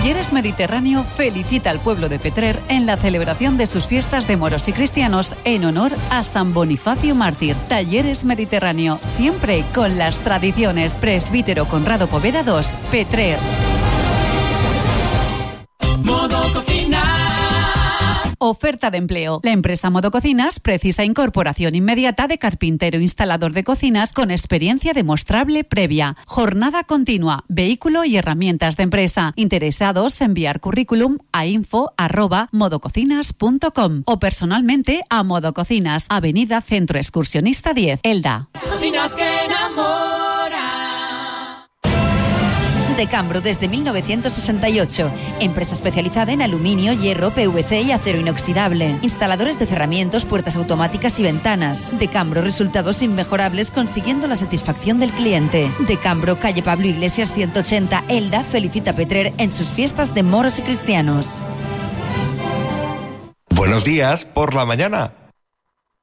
Talleres Mediterráneo felicita al pueblo de Petrer en la celebración de sus fiestas de moros y cristianos en honor a San Bonifacio Mártir. Talleres Mediterráneo, siempre con las tradiciones. Presbítero Conrado Poveda 2, Petrer. Modo Cocinas. Oferta de empleo. La empresa Modo Cocinas precisa incorporación inmediata de carpintero instalador de cocinas con experiencia demostrable previa. Jornada continua, vehículo y herramientas de empresa. Interesados, enviar currículum a info@modococinas.com o personalmente a Modo Cocinas, Avenida Centro Excursionista 10, Elda. Cocinas que enamoran. Decambro desde 1968. Empresa especializada en aluminio, hierro, PVC y acero inoxidable. Instaladores de cerramientos, puertas automáticas y ventanas. Decambro, resultados inmejorables consiguiendo la satisfacción del cliente. Decambro, calle Pablo Iglesias 180, Elda, felicita a Petrer en sus fiestas de moros y cristianos. Buenos días por la mañana.